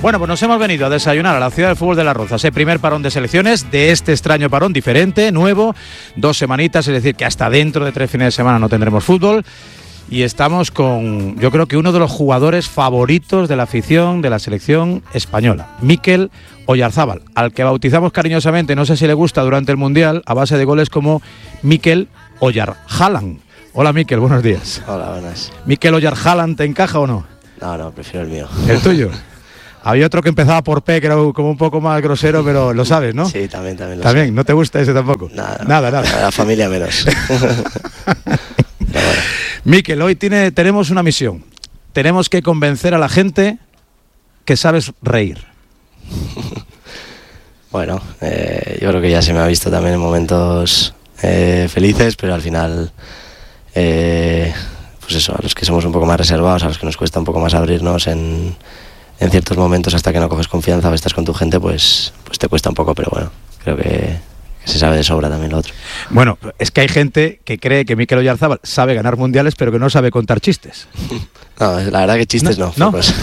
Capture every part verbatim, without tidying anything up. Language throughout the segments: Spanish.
Bueno, pues nos hemos venido a desayunar a la ciudad del fútbol de Las Rozas. El primer parón de selecciones de este extraño parón, diferente, nuevo, dos semanitas, es decir, que hasta dentro de tres fines de semana no tendremos fútbol. Y estamos con, yo creo que uno de los jugadores favoritos de la afición de la selección española, Mikel Oyarzábal, al que bautizamos cariñosamente, no sé si le gusta, durante el Mundial, a base de goles como Mikel Oyarzábal. Hola Mikel, buenos días. Hola, buenas. ¿Mikel Oyarzábal te encaja o no? No, no, prefiero el mío. ¿El tuyo? Había otro que empezaba por P, que era como un poco más grosero, pero lo sabes, ¿no? Sí, también, también lo ¿También? sé. ¿No te gusta ese tampoco? Nada, nada. nada. La familia menos. Bueno. Mikel, hoy tiene, tenemos una misión. Tenemos que convencer a la gente que sabes reír. Bueno, eh, yo creo que ya se me ha visto también en momentos eh, felices, pero al final, eh, pues eso, a los que somos un poco más reservados, a los que nos cuesta un poco más abrirnos en... en ciertos momentos, hasta que no coges confianza o estás con tu gente, pues, pues te cuesta un poco, pero bueno, creo que, que se sabe de sobra también lo otro. Bueno, es que hay gente que cree que Mikel Oyarzábal sabe ganar mundiales, pero que no sabe contar chistes. No, la verdad que chistes no. ¿No? ¿No? Pues.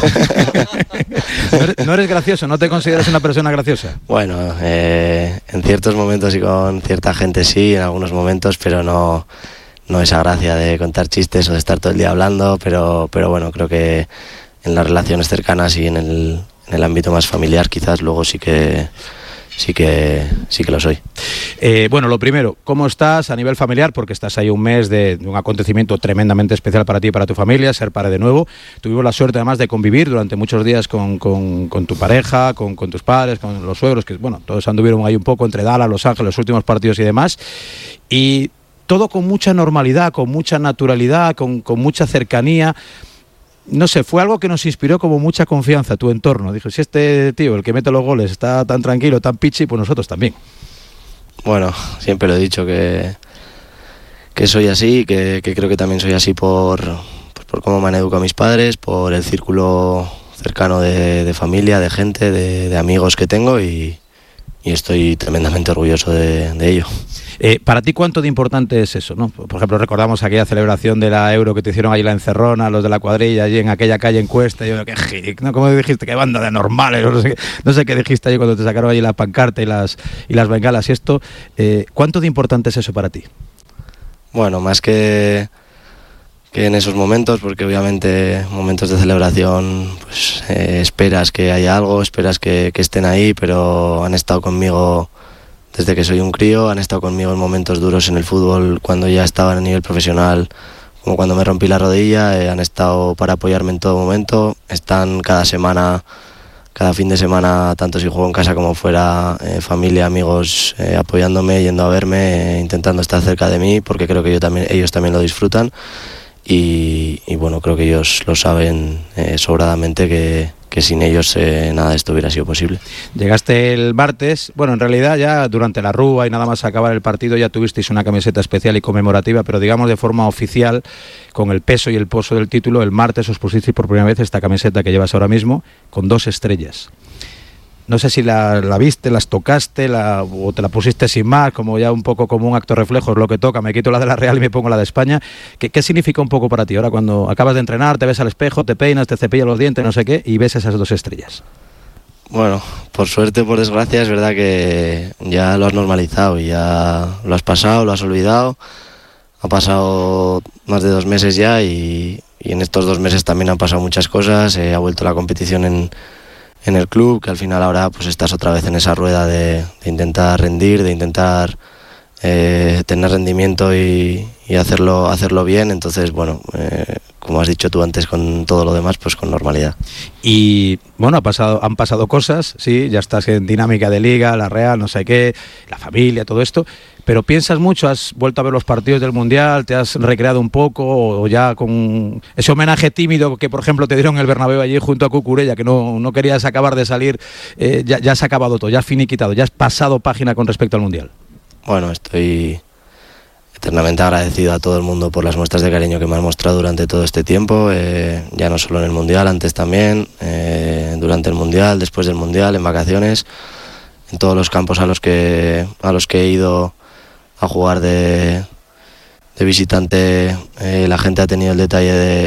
¿No, eres, no eres gracioso, no te consideras una persona graciosa. Bueno, eh, en ciertos momentos y con cierta gente sí, en algunos momentos, pero no, no esa gracia de contar chistes o de estar todo el día hablando, pero, pero bueno, creo que en las relaciones cercanas y en el, en el ámbito más familiar quizás luego sí que sí que sí que lo soy. Eh, bueno, lo primero, ¿cómo estás a nivel familiar? Porque estás ahí un mes de, de un acontecimiento tremendamente especial para ti y para tu familia, ser padre de nuevo. Tuvimos la suerte además de convivir durante muchos días con, con, con tu pareja, con, con tus padres, con los suegros, que bueno, todos anduvieron ahí un poco entre Dallas, Los Ángeles, los últimos partidos y demás. Y todo con mucha normalidad, con mucha naturalidad, con, con mucha cercanía. No sé, fue algo que nos inspiró como mucha confianza, tu entorno. Dijo, si este tío, el que mete los goles, está tan tranquilo, tan pichi, pues nosotros también. Bueno, siempre lo he dicho que, que soy así, que, que creo que también soy así por, por, por cómo me han educado mis padres, por el círculo cercano de, de familia, de gente, de, de amigos que tengo y, y estoy tremendamente orgulloso de, de ello. Eh, para ti, ¿cuánto de importante es eso, no? Por ejemplo, recordamos aquella celebración de la Euro que te hicieron ahí la encerrona, los de la cuadrilla, allí en aquella calle en Cuesta. Y yo, qué gic, ¿no? ¿Cómo dijiste? Qué banda de normales, no sé, no sé qué dijiste allí cuando te sacaron allí la pancarta y las, y las bengalas y esto. Eh, ¿Cuánto de importante es eso para ti? Bueno, más que, que en esos momentos, porque obviamente momentos de celebración, pues eh, esperas que haya algo, esperas que, que estén ahí, pero han estado conmigo desde que soy un crío, han estado conmigo en momentos duros en el fútbol cuando ya estaba a nivel profesional, como cuando me rompí la rodilla, eh, han estado para apoyarme en todo momento, están cada semana, cada fin de semana, tanto si juego en casa como fuera, eh, familia, amigos, eh, apoyándome, yendo a verme, eh, intentando estar cerca de mí, porque creo que yo también, ellos también lo disfrutan y, y bueno, creo que ellos lo saben eh, sobradamente que, que sin ellos eh, nada de esto hubiera sido posible. Llegaste el martes, bueno, en realidad ya durante la rúa y nada más acabar el partido ya tuvisteis una camiseta especial y conmemorativa, pero digamos de forma oficial, con el peso y el poso del título, el martes os pusisteis por primera vez esta camiseta que llevas ahora mismo, con dos estrellas. No sé si la, la viste, las tocaste la, o te la pusiste sin más, como ya un poco como un acto reflejo, es lo que toca, me quito la de la Real y me pongo la de España. ¿Qué, qué significa un poco para ti ahora cuando acabas de entrenar, te ves al espejo, te peinas, te cepillas los dientes, no sé qué, y ves esas dos estrellas? Bueno, por suerte, por desgracia, es verdad que ya lo has normalizado y ya lo has pasado, lo has olvidado. Ha pasado más de dos meses ya y, y en estos dos meses también han pasado muchas cosas, eh, ha vuelto la competición en... en el club, que al final ahora pues estás otra vez en esa rueda de, de intentar rendir, de intentar eh, tener rendimiento y, y hacerlo hacerlo bien, entonces bueno, eh, como has dicho tú antes con todo lo demás, pues con normalidad. Y bueno, ha pasado, han pasado cosas, sí, ya estás en dinámica de liga, la Real, no sé qué, la familia, todo esto, pero piensas mucho, has vuelto a ver los partidos del Mundial, te has recreado un poco, o ya con ese homenaje tímido que por ejemplo te dieron en el Bernabéu allí junto a Cucurella, que no, no querías acabar de salir, eh, ya, ya has acabado todo, ya has finiquitado, ya has pasado página con respecto al Mundial. Bueno, estoy eternamente agradecido a todo el mundo por las muestras de cariño que me han mostrado durante todo este tiempo, eh, ya no solo en el Mundial, antes también, eh, durante el Mundial, después del Mundial, en vacaciones, en todos los campos a los que, a los que he ido a jugar de, de visitante, eh, la gente ha tenido el detalle de,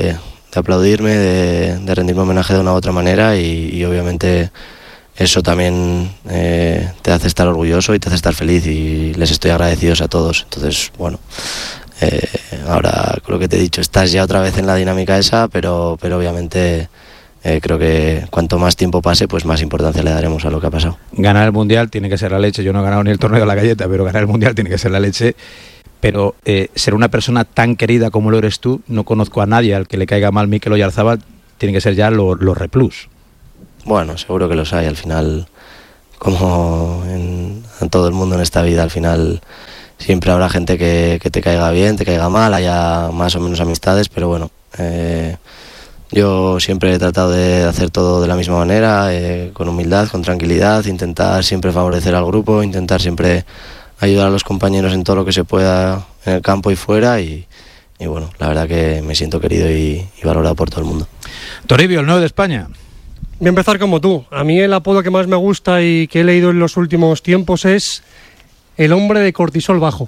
de aplaudirme, de, de rendirme homenaje de una u otra manera y, y obviamente eso también eh, te hace estar orgulloso y te hace estar feliz y les estoy agradecidos a todos. Entonces, bueno, eh, ahora con lo que te he dicho, estás ya otra vez en la dinámica esa, pero, pero obviamente eh, creo que cuanto más tiempo pase, pues más importancia le daremos a lo que ha pasado. Ganar el Mundial tiene que ser la leche. Yo no he ganado ni el torneo de la galleta, pero ganar el Mundial tiene que ser la leche. Pero eh, ser una persona tan querida como lo eres tú, no conozco a nadie al que le caiga mal Mikel Oyarzabal, tiene que ser ya lo, lo replus. Bueno, seguro que los hay. Al final, como en, en todo el mundo en esta vida, al final siempre habrá gente que, que te caiga bien, te caiga mal, haya más o menos amistades, pero bueno, eh, yo siempre he tratado de hacer todo de la misma manera, eh, con humildad, con tranquilidad, intentar siempre favorecer al grupo, intentar siempre ayudar a los compañeros en todo lo que se pueda en el campo y fuera y, y bueno, la verdad que me siento querido y, y valorado por todo el mundo. Toribio, el nuevo de España. Voy a empezar como tú. A mí el apodo que más me gusta y que he leído en los últimos tiempos es el hombre de cortisol bajo.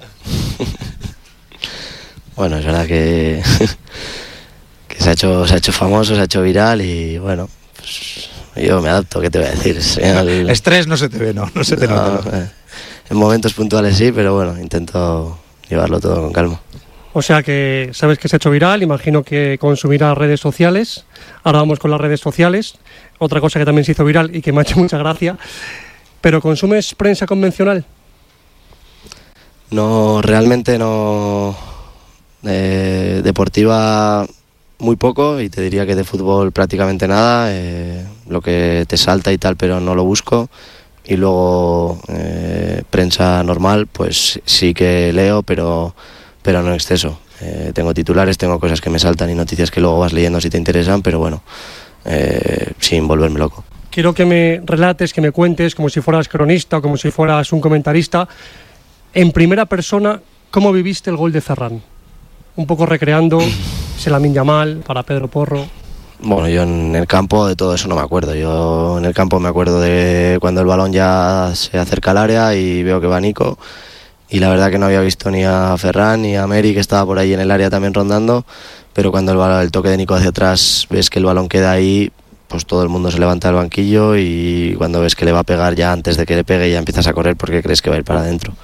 Bueno, es verdad que, que se ha hecho, se ha hecho famoso, se ha hecho viral y bueno, pues yo me adapto, ¿qué te voy a decir? El... Estrés no se te ve, no, no se te no, nota. No. Eh. En momentos puntuales sí, pero bueno, intento llevarlo todo con calma. O sea que sabes que se ha hecho viral, imagino que consumirás redes sociales. Ahora vamos con las redes sociales. Otra cosa que también se hizo viral y que me ha hecho mucha gracia. ¿Pero consumes prensa convencional? No, realmente no. Eh, deportiva muy poco y te diría que de fútbol prácticamente nada. Eh, lo que te salta y tal, pero no lo busco. Y luego eh, prensa normal, pues sí que leo, pero, pero no en exceso. Eh, tengo titulares, tengo cosas que me saltan y noticias que luego vas leyendo si te interesan, pero bueno, eh, sin volverme loco. Quiero que me relates, que me cuentes, como si fueras cronista o como si fueras un comentarista, en primera persona, ¿cómo viviste el gol de Ferran? Un poco recreando ese Lamine Yamal para Pedro Porro. Bueno, yo en el campo de todo eso no me acuerdo. Yo en el campo me acuerdo de cuando el balón ya se acerca al área y veo que va Nico. Y la verdad que no había visto ni a Ferran ni a Meri, que estaba por ahí en el área también rondando. Pero cuando el, balón, el toque de Nico hacia atrás, ves que el balón queda ahí, pues todo el mundo se levanta del banquillo y cuando ves que le va a pegar ya antes de que le pegue ya empiezas a correr porque crees que va a ir para adentro.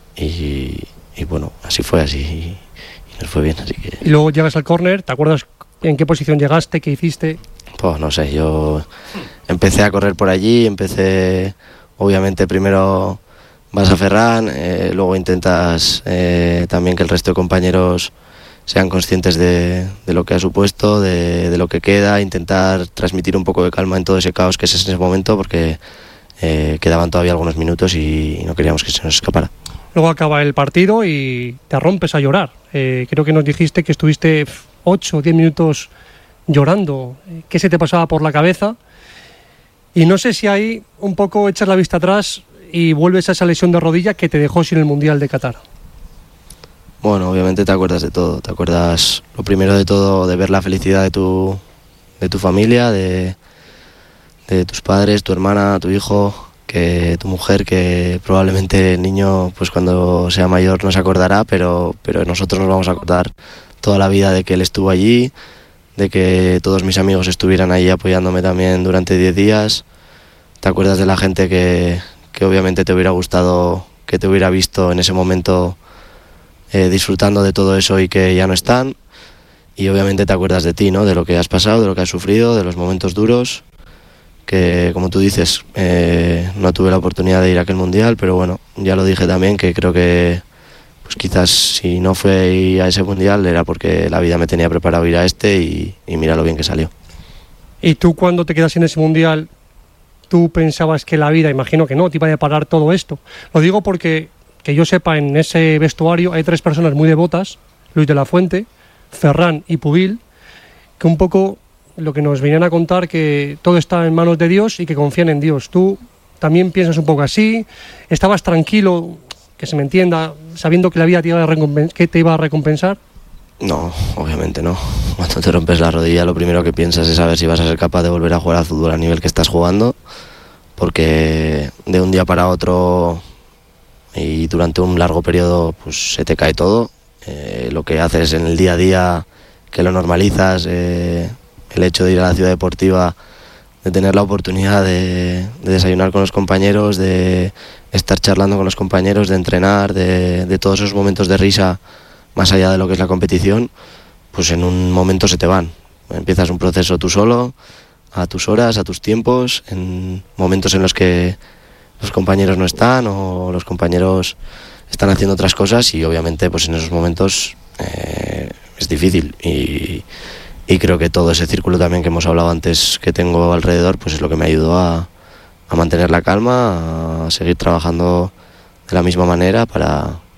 Y, y bueno, así fue, así y nos fue bien. Así que... Y luego llegas al córner, ¿te acuerdas en qué posición llegaste, qué hiciste? Pues no sé, yo empecé a correr por allí, empecé, obviamente primero vas a Ferran, eh, luego intentas eh, también que el resto de compañeros sean conscientes de, de lo que ha supuesto, de, de lo que queda, intentar transmitir un poco de calma en todo ese caos que es en ese momento porque eh, quedaban todavía algunos minutos y, y no queríamos que se nos escapara. Luego acaba el partido y te rompes a llorar. Eh, creo que nos dijiste que estuviste ocho o diez minutos llorando. ¿Qué se te pasaba por la cabeza? Y no sé si ahí un poco echas la vista atrás y vuelves a esa lesión de rodilla que te dejó sin el Mundial de Qatar. Bueno, obviamente te acuerdas de todo. Te acuerdas, lo primero de todo, de ver la felicidad de tu, de tu familia, de, de tus padres, tu hermana, tu hijo, que tu mujer, que probablemente el niño, pues cuando sea mayor no se acordará, pero, pero nosotros nos vamos a acordar toda la vida de que él estuvo allí, de que todos mis amigos estuvieran allí apoyándome también durante diez días. Te acuerdas de la gente que, que obviamente te hubiera gustado, que te hubiera visto en ese momento eh, disfrutando de todo eso y que ya no están. Y obviamente te acuerdas de ti, ¿no? De lo que has pasado, de lo que has sufrido, de los momentos duros, que como tú dices, eh, no tuve la oportunidad de ir a aquel mundial, pero bueno, ya lo dije también, que creo que pues quizás si no fue a ese mundial era porque la vida me tenía preparado ir a este y, y mira lo bien que salió. ¿Y tú cuando te quedas en ese mundial, tú pensabas que la vida, imagino que no, te iba a deparar todo esto? Lo digo porque, que yo sepa, en ese vestuario hay tres personas muy devotas, Luis de la Fuente, Ferran y Pubil, que un poco lo que nos venían a contar, que todo está en manos de Dios y que confían en Dios. ¿Tú también piensas un poco así? ¿Estabas tranquilo, que se me entienda, sabiendo que la vida te iba a recompensar, que te iba a recompensar? No, obviamente no. Cuando te rompes la rodilla lo primero que piensas es saber si vas a ser capaz de volver a jugar al fútbol a nivel que estás jugando, porque de un día para otro y durante un largo periodo pues se te cae todo. Eh, lo que haces en el día a día, que lo normalizas, eh, el hecho de ir a la ciudad deportiva, de tener la oportunidad de, de desayunar con los compañeros, de estar charlando con los compañeros, de entrenar, de, de todos esos momentos de risa más allá de lo que es la competición, pues en un momento se te van. Empiezas un proceso tú solo, a tus horas, a tus tiempos, en momentos en los que los compañeros no están o los compañeros están haciendo otras cosas, y obviamente pues en esos momentos eh, es difícil, y, y creo que todo ese círculo también que hemos hablado antes que tengo alrededor pues es lo que me ayudó a, a mantener la calma, a seguir trabajando de la misma manera para,